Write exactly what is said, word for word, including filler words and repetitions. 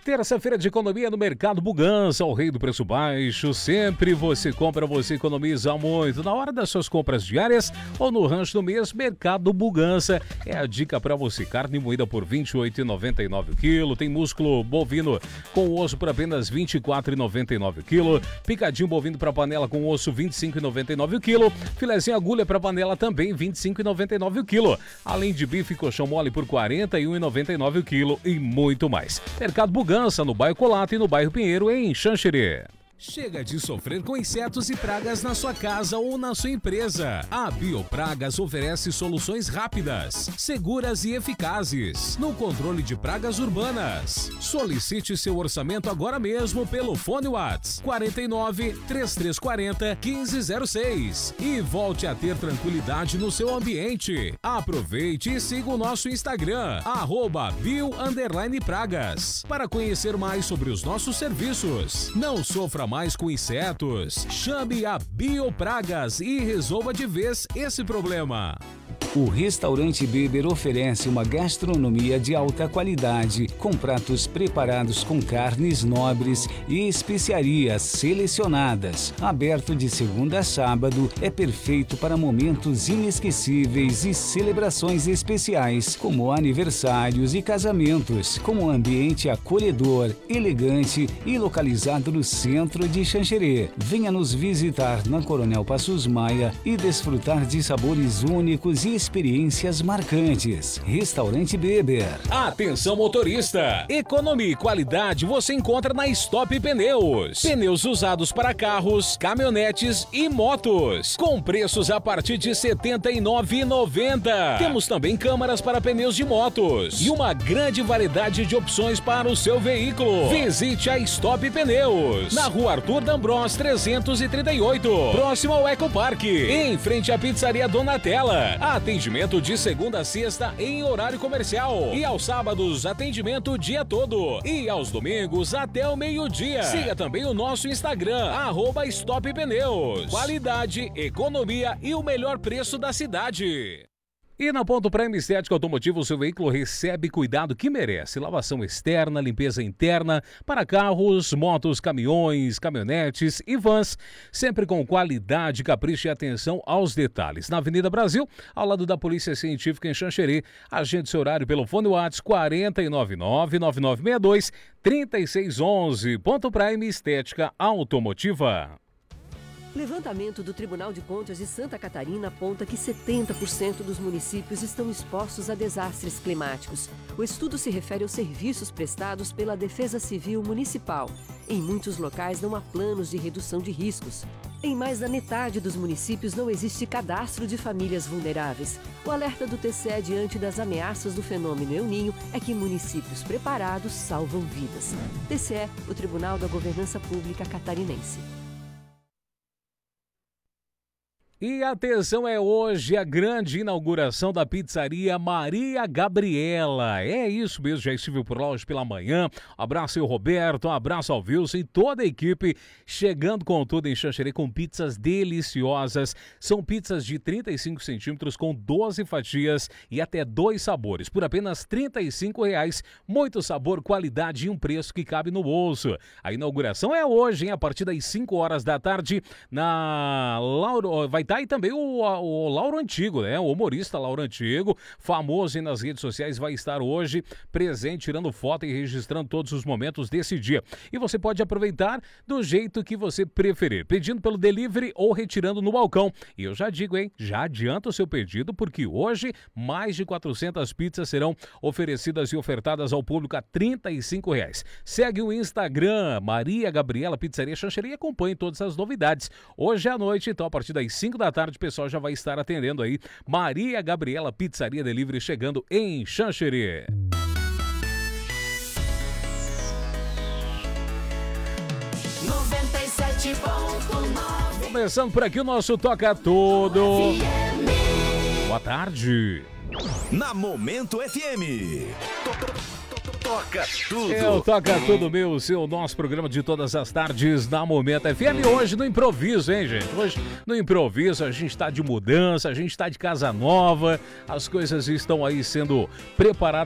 Terça-feira de economia no Mercado Bugança, o rei do preço baixo. Sempre você compra, você economiza muito. Na hora das suas compras diárias ou no rancho do mês, Mercado Bugança é a dica para você. Carne moída por vinte e oito reais e noventa e nove centavos o quilo. Tem músculo bovino com osso por apenas vinte e quatro reais e noventa e nove centavos o quilo. Picadinho bovino para panela com osso vinte e cinco reais e noventa e nove centavos o quilo. Filezinho agulha para panela também vinte e cinco reais e noventa e nove centavos o quilo. Além de bife e colchão mole por quarenta e um reais e noventa e nove centavos o quilo e muito mais. Mercado Bugança, no bairro Colato e no bairro Pinheiro, em Xanxerê. Chega de sofrer com insetos e pragas na sua casa ou na sua empresa. A Biopragas oferece soluções rápidas, seguras e eficazes no controle de pragas urbanas. Solicite seu orçamento agora mesmo pelo fone WhatsApp quarenta e nove, trinta e três quarenta, quinze zero seis e volte a ter tranquilidade no seu ambiente. Aproveite e siga o nosso Instagram, arroba bio underline pragas, para conhecer mais sobre os nossos serviços. Não sofra mais com insetos. Chame a Biopragas e resolva de vez esse problema. O Restaurante Beber oferece uma gastronomia de alta qualidade, com pratos preparados com carnes nobres e especiarias selecionadas. Aberto de segunda a sábado, é perfeito para momentos inesquecíveis e celebrações especiais, como aniversários e casamentos, com um ambiente acolhedor, elegante e localizado no centro de Xanxerê. Venha nos visitar na Coronel Passos Maia e desfrutar de sabores únicos e experiências marcantes. Restaurante Beber. Atenção motorista! Economia e qualidade você encontra na Stop Pneus. Pneus usados para carros, caminhonetes e motos, com preços a partir de setenta e nove reais e noventa centavos. Temos também câmaras para pneus de motos e uma grande variedade de opções para o seu veículo. Visite a Stop Pneus, na rua Arthur D'Ambrós trezentos e trinta e oito, próximo ao Ecopark, em frente à pizzaria Donatella. Atendimento de segunda a sexta em horário comercial e aos sábados atendimento o dia todo e aos domingos até o meio-dia. Siga também o nosso Instagram, arroba Stop Pneus. Qualidade, economia e o melhor preço da cidade. E na Ponto Prime Estética Automotiva, o seu veículo recebe cuidado que merece. Lavação externa, limpeza interna para carros, motos, caminhões, caminhonetes e vans. Sempre com qualidade, capricho e atenção aos detalhes. Na Avenida Brasil, ao lado da Polícia Científica em Xanxerê. Agende seu horário pelo fone WhatsApp quarenta e nove nove, nove nove seis dois, três seis um um. Ponto Prime Estética Automotiva. Levantamento do Tribunal de Contas de Santa Catarina aponta que setenta por cento dos municípios estão expostos a desastres climáticos. O estudo se refere aos serviços prestados pela Defesa Civil Municipal. Em muitos locais não há planos de redução de riscos. Em mais da metade dos municípios não existe cadastro de famílias vulneráveis. O alerta do T C E diante das ameaças do fenômeno El Niño é que municípios preparados salvam vidas. T C E, o Tribunal da Governança Pública Catarinense. E atenção, é hoje a grande inauguração da pizzaria Maria Gabriela. É isso mesmo, já estive por lá hoje pela manhã. Abraço ao Roberto, um abraço ao Wilson e toda a equipe chegando com tudo em Xanxerê com pizzas deliciosas. São pizzas de trinta e cinco centímetros com doze fatias e até dois sabores por apenas trinta e cinco reais. Muito sabor, qualidade e um preço que cabe no bolso. A inauguração é hoje, hein? A partir das cinco horas da tarde na Lauro... Vai estar aí também o, o Lauro Antigo, né? O humorista Lauro Antigo, famoso aí nas redes sociais, vai estar hoje presente, tirando foto e registrando todos os momentos desse dia. E você pode aproveitar do jeito que você preferir, pedindo pelo delivery ou retirando no balcão. E eu já digo, hein? Já adianta o seu pedido, porque hoje mais de quatrocentas pizzas serão oferecidas e ofertadas ao público a trinta e cinco reais. Segue o Instagram, Maria Gabriela Pizzaria Xanxerê e acompanhe todas as novidades. Hoje à noite, então, a partir das cinco da tarde, o pessoal já vai estar atendendo aí. Maria Gabriela Pizzaria Delivery chegando em Xanxerê. noventa e sete ponto nove. Começando por aqui o nosso Toca Tudo. Boa tarde. Na Momento F M. Toca Tudo. É o Toca Tudo, meu, seu nosso programa de todas as tardes na Momento F M. Hoje no improviso, hein, gente? Hoje no improviso, a gente tá de mudança, a gente tá de casa nova, as coisas estão aí sendo preparadas